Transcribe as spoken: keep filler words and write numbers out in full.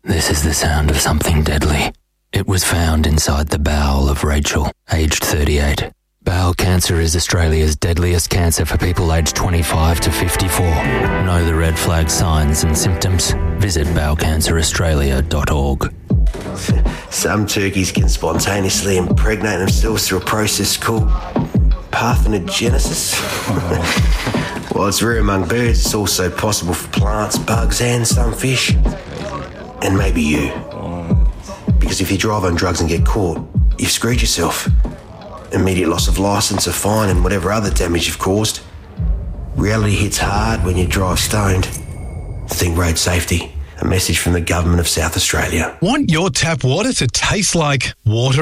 This is the sound of something deadly. It was found inside the bowel of Rachel, aged thirty-eight. Bowel cancer is Australia's deadliest cancer for people aged twenty-five to fifty-four. Know the red flag signs and symptoms? Visit bowel cancer australia dot org. Some turkeys can spontaneously impregnate themselves through a process called parthenogenesis. Oh. While it's rare among birds, it's also possible for plants, bugs and some fish. And maybe you. Because if you drive on drugs and get caught, you've screwed yourself. Immediate loss of licence, a fine and whatever other damage you've caused. Reality hits hard when you drive stoned. Think road safety. A message from the Government of South Australia. Want your tap water to taste like water?